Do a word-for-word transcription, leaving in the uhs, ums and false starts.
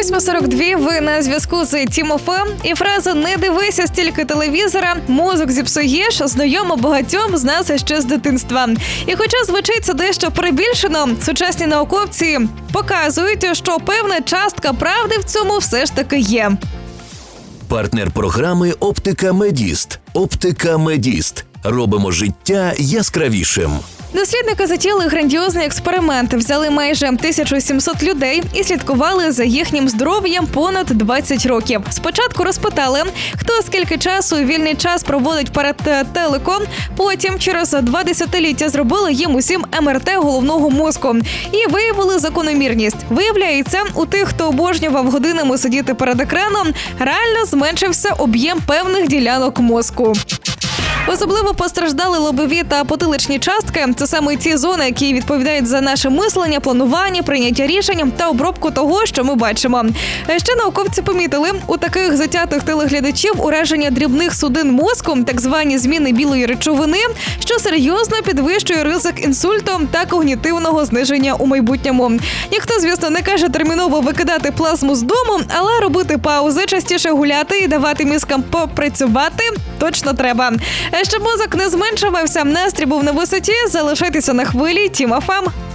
восьма сорок два, ви на зв'язку з Тім-ФМ, і фраза «не дивися стільки телевізора, мозок зіпсуєш» знайома багатьом з нас ще з дитинства. І хоча звучить це дещо перебільшено, сучасні науковці показують, що певна частка правди в цьому все ж таки є. Партнер програми «Оптика Медіст». «Оптика Медіст». Робимо життя яскравішим. Дослідники затіяли грандіозний експеримент. Взяли майже тисячу сімсот людей і слідкували за їхнім здоров'ям понад двадцять років. Спочатку розпитали, хто скільки часу у вільний час проводить перед телеком. Потім через два десятиліття зробили їм усім ем ер те головного мозку. І виявили закономірність. Виявляється, у тих, хто обожнював годинами сидіти перед екраном, реально зменшився об'єм певних ділянок мозку. Особливо постраждали лобові та потиличні частки. Це саме ті зони, які відповідають за наше мислення, планування, прийняття рішень та обробку того, що ми бачимо. Ще науковці помітили, у таких затятих телеглядачів ураження дрібних судин мозку, так звані зміни білої речовини, що серйозно підвищує ризик інсульту та когнітивного зниження у майбутньому. Ніхто, звісно, не каже терміново викидати плазму з дому, але робити паузи, частіше гуляти і давати мізкам попрацювати точно треба. Щоб мозок не зменшувався, настрій був на висоті, залишайтеся на хвилі Тім-ФМ.